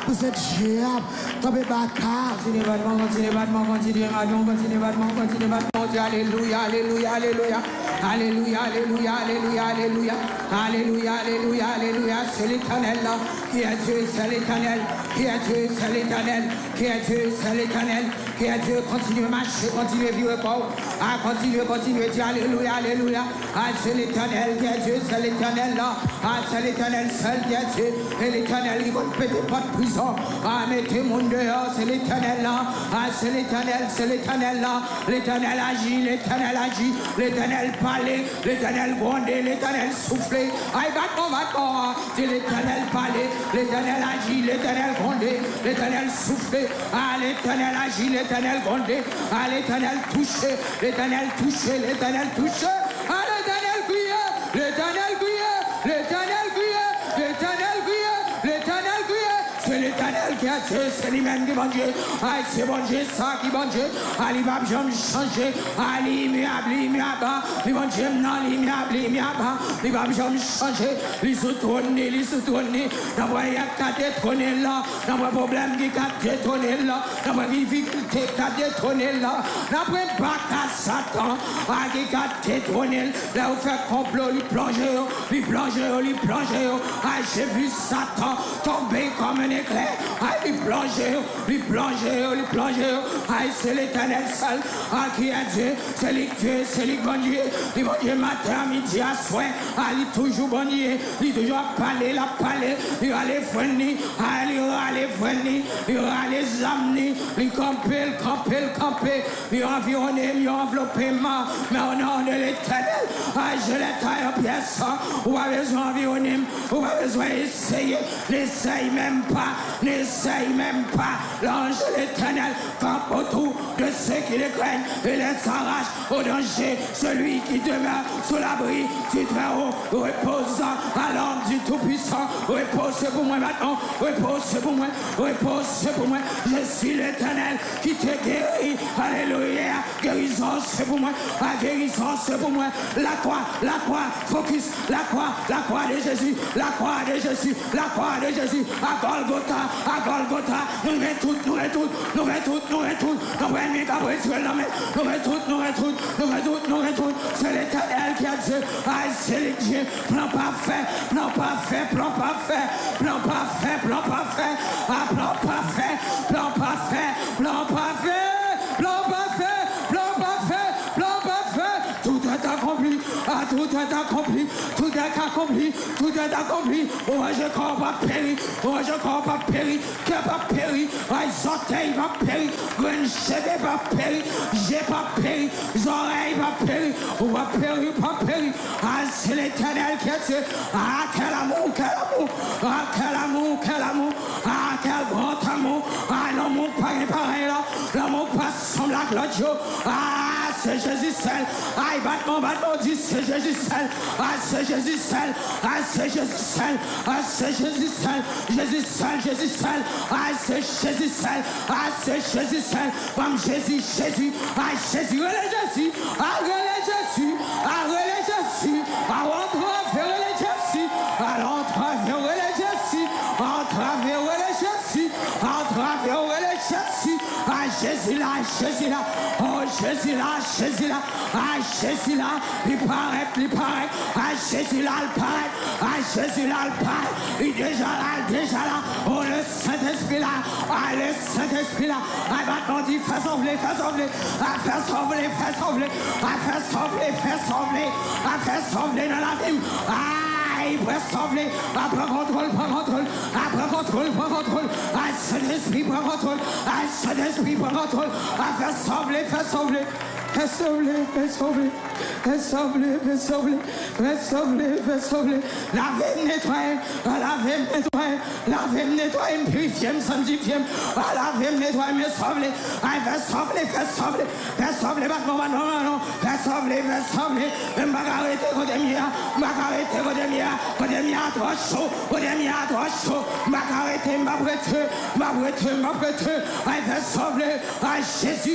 Vous êtes diable. Tombez baka. Continue battement, continue battement, continue battement, continue battement, continue battement. Alléluia, alléluia, alléluia. Alléluia, alléluia, alléluia, alléluia. Alléluia, alléluia, alléluia. C'est l'Éternel là. Qui a Dieu, c'est l'Éternel. Qui a Dieu, c'est l'Éternel. Qui a Dieu, c'est l'Éternel. Qui a Dieu, continue à marcher, continue à vivre encore. Continue à dire alléluia, alléluia. C'est l'Éternel qui a Dieu, c'est l'Éternel là. C'est l'Éternel seul qui a Dieu. Et l'Éternel qui va ne péter pas de prison. Mettez mon dehors, c'est l'Éternel là. C'est l'Éternel là. L'Éternel agit, l'Éternel agit. L'Éternel parlait, l'Éternel grondait, l'Éternel soufflait. Battement. C'est l'Éternel parlait, l'Éternel agit, l'Éternel grondait, l'Éternel soufflait. L'Éternel agit, l'Éternel grondait. L'Éternel touchait, l'Éternel touchait, l'Éternel touchait. L'Éternel criait, l'Éternel criait, l'Éternel criait, l'Éternel criait, l'Éternel criait. C'est l'Éternel qui a Dieu, c'est lui-même qui est bon Dieu. C'est bon Dieu, ça qui est bon Dieu. Il va jamais changer. L'immuable. Il va jamais non, l'immuable. Il va jamais changer. Il se tourne. D'avoir il y a qu'à détrôner là. D'avoir problème qui a détrôné là. D'avoir difficulté qui a détrôné là. D'avoir pas qu'à Satan. Qui a détrôné. Là où fait complot, il plonge. J'ai vu Satan tomber comme un éclair. Il plonge. C'est l'Éternel seul. Qui est Dieu. C'est lui Dieu, c'est lui bon Dieu. Il bon Dieu matin, midi, à soir. Il est toujours bon Dieu. Il est toujours parler. Il va les fournir. Il va les amener. Il camper. Il va environner, il va envelopper. Mais au nom de l'Éternel, je l'ai taillé en pièces. On a besoin d'environner. On a besoin d'essayer. N'essaye même pas. L'ange de l'Éternel campe autour de ceux qui les craignent et les arrache au danger. Celui qui demeure sous l'abri du Très-Haut repose à l'ombre du Tout-Puissant. Repose pour moi maintenant. Repose pour moi. Je suis l'Éternel qui te guérit. Alléluia. Guérison c'est pour moi. Guérison c'est pour moi. La croix, focus. La croix de Jésus. La croix de Jésus. À Golgotha. Nous c'est l'Éternel qui a Dieu. C'est le Dieu. Plan parfait. Tout est accompli. Oh, je crois pas périr. Qui n'a pas péri. Les orteils pas péri. Les cheveux pas péri. J'ai pas péri. Les oreilles pas péri. On va périr. C'est l'Éternel qui a Dieu. Quel amour. Quel grand amour. L'amour pas pareil là. L'amour pas semblable à Dieu. C'est Jésus seul. Battement, dit c'est Jésus seul. C'est Jésus seul. C'est Jésus seul. C'est Jésus seul. C'est Jésus seul. Comme Jésus. Jésus, relais Jésus. Jésus là. Oh, Jésus là. Il paraît. Jésus là, il paraît. Il est déjà là. Oh, le Saint-Esprit là. Le Saint-Esprit là. Maintenant, dit, fais sembler. Fais sembler dans la vie. Il peut sembler. Prends contrôle. Saint-Esprit, prends contrôle. Saint-Esprit, prends contrôle. Fais sembler. Lavez, nettoyer, me purifier, me sanctifier. Lavez, nettoyer, me sauver. Fais sembler, maintenant. Fais sembler. M'arrêter, côté trop chaud. M'arrêter, m'apprêter. Fais sembler. Jésus.